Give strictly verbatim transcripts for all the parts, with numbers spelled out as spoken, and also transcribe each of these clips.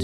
to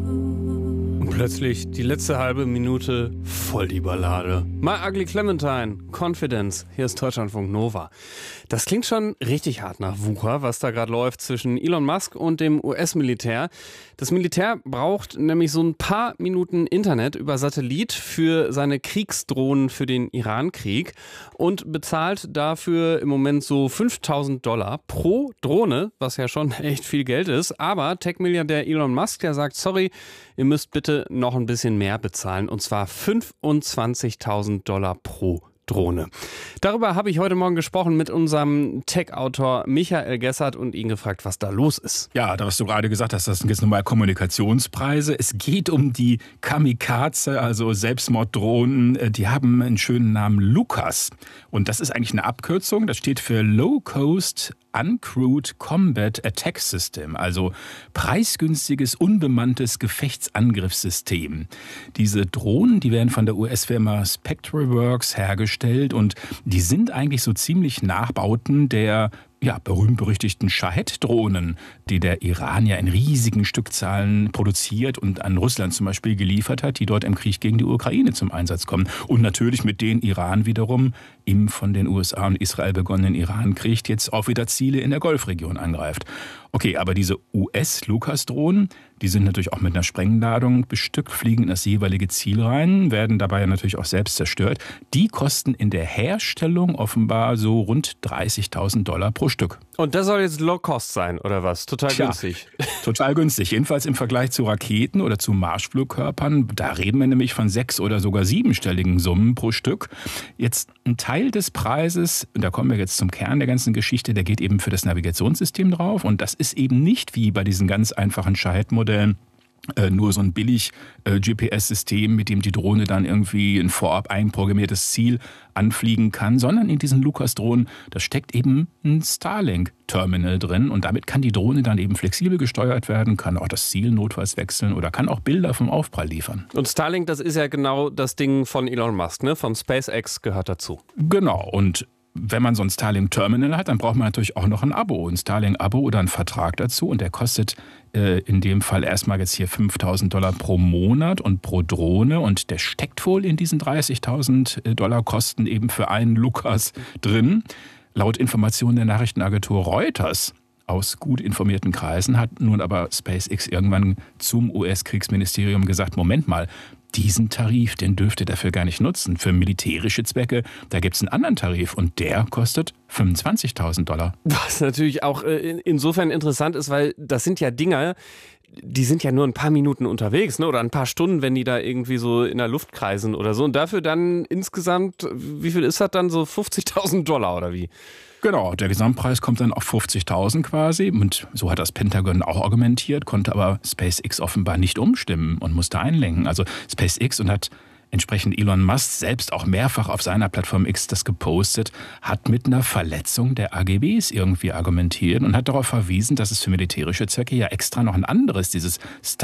you. Und plötzlich die letzte halbe Minute voll die Ballade. My Ugly Clementine, Confidence. Hier ist Deutschlandfunk Nova. Das klingt schon richtig hart nach Wucher, was da gerade läuft zwischen Elon Musk und dem U S-Militär. Das Militär braucht nämlich so ein paar Minuten Internet über Satellit für seine Kriegsdrohnen für den Iran-Krieg und bezahlt dafür im Moment so fünftausend Dollar pro Drohne, was ja schon echt viel Geld ist. Aber Tech-Milliardär Elon Musk, der sagt, sorry, ihr müsst bitte noch ein bisschen mehr bezahlen, und zwar fünfundzwanzigtausend Dollar pro Drohne. Darüber habe ich heute Morgen gesprochen mit unserem Tech-Autor Michael Gessert und ihn gefragt, was da los ist. Ja, da was du gerade gesagt hast, das sind jetzt nochmal Kommunikationspreise. Es geht um die Kamikaze, also Selbstmorddrohnen. Die haben einen schönen Namen, Lucas. Und das ist eigentlich eine Abkürzung. Das steht für Low Cost Uncrewed Combat Attack System, also preisgünstiges, unbemanntes Gefechtsangriffssystem. Diese Drohnen, die werden von der U S-Firma Spectreworks hergestellt und die sind eigentlich so ziemlich Nachbauten der ja, berühmt-berüchtigten Shahed-Drohnen, die der Iran ja in riesigen Stückzahlen produziert und an Russland zum Beispiel geliefert hat, die dort im Krieg gegen die Ukraine zum Einsatz kommen. Und natürlich mit denen Iran wiederum im von den U S A und Israel begonnenen Iran-Krieg jetzt auch wieder Ziele in der Golfregion angreift. Okay, aber diese U S-Lucas-Drohnen, die sind natürlich auch mit einer Sprengladung bestückt, fliegen in das jeweilige Ziel rein, werden dabei natürlich auch selbst zerstört. Die kosten in der Herstellung offenbar so rund dreißigtausend Dollar pro Stück. Und das soll jetzt Low-Cost sein, oder was? Total Tja, günstig. Total günstig. Jedenfalls im Vergleich zu Raketen oder zu Marschflugkörpern. Da reden wir nämlich von sechs- oder sogar siebenstelligen Summen pro Stück. Jetzt ein Teil des Preises, und da kommen wir jetzt zum Kern der ganzen Geschichte, der geht eben für das Navigationssystem drauf. Und das ist eben nicht wie bei diesen ganz einfachen Shahed-Modellen Äh, nur so ein billig äh, G P S-System, mit dem die Drohne dann irgendwie ein vorab einprogrammiertes Ziel anfliegen kann, sondern in diesen Lucas-Drohnen, da steckt eben ein Starlink-Terminal drin und damit kann die Drohne dann eben flexibel gesteuert werden, kann auch das Ziel notfalls wechseln oder kann auch Bilder vom Aufprall liefern. Und Starlink, das ist ja genau das Ding von Elon Musk, ne? Von SpaceX gehört dazu. Genau, und wenn man so ein Starlink-Terminal hat, dann braucht man natürlich auch noch ein Abo, ein Starlink-Abo oder einen Vertrag dazu. Und der kostet äh, in dem Fall erstmal jetzt hier fünftausend Dollar pro Monat und pro Drohne. Und der steckt wohl in diesen dreißigtausend Dollar Kosten eben für einen Lucas drin. Laut Informationen der Nachrichtenagentur Reuters aus gut informierten Kreisen hat nun aber SpaceX irgendwann zum U S-Kriegsministerium gesagt, Moment mal, diesen Tarif, den dürft ihr dafür gar nicht nutzen. Für militärische Zwecke, da gibt es einen anderen Tarif und der kostet fünfundzwanzigtausend Dollar. Was natürlich auch äh, insofern interessant ist, weil das sind ja Dinger, die sind ja nur ein paar Minuten unterwegs, ne? Oder ein paar Stunden, wenn die da irgendwie so in der Luft kreisen oder so. Und dafür dann insgesamt, wie viel ist das dann, so fünfzigtausend Dollar oder wie? Genau, der Gesamtpreis kommt dann auf fünfzigtausend quasi und so hat das Pentagon auch argumentiert, konnte aber SpaceX offenbar nicht umstimmen und musste einlenken. Also SpaceX und hat entsprechend Elon Musk selbst auch mehrfach auf seiner Plattform X das gepostet, hat mit einer Verletzung der A G Bs irgendwie argumentiert und hat darauf verwiesen, dass es für militärische Zwecke ja extra noch ein anderes, dieses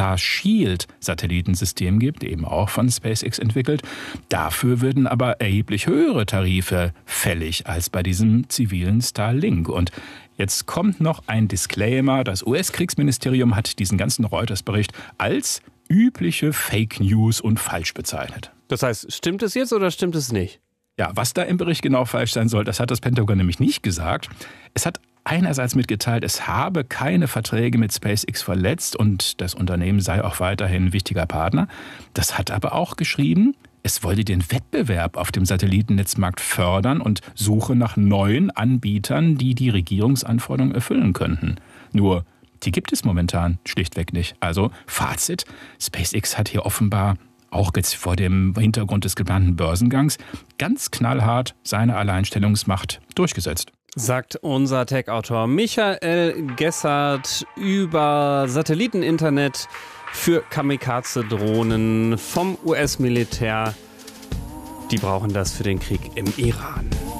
Starshield-Satellitensystem gibt, eben auch von SpaceX entwickelt. Dafür würden aber erheblich höhere Tarife fällig als bei diesem zivilen Starlink. Und jetzt kommt noch ein Disclaimer. Das U S-Kriegsministerium hat diesen ganzen Reuters-Bericht als übliche Fake News und falsch bezeichnet. Das heißt, stimmt es jetzt oder stimmt es nicht? Ja, was da im Bericht genau falsch sein soll, das hat das Pentagon nämlich nicht gesagt. Es hat einerseits mitgeteilt, es habe keine Verträge mit SpaceX verletzt und das Unternehmen sei auch weiterhin ein wichtiger Partner. Das hat aber auch geschrieben, es wollte den Wettbewerb auf dem Satellitennetzmarkt fördern und suche nach neuen Anbietern, die die Regierungsanforderungen erfüllen könnten. Nur die gibt es momentan schlichtweg nicht. Also Fazit, SpaceX hat hier offenbar auch jetzt vor dem Hintergrund des geplanten Börsengangs ganz knallhart seine Alleinstellungsmacht durchgesetzt. Sagt unser Tech-Autor Michael Gessert über Satelliteninternet für Kamikaze-Drohnen vom U S-Militär. Die brauchen das für den Krieg im Iran.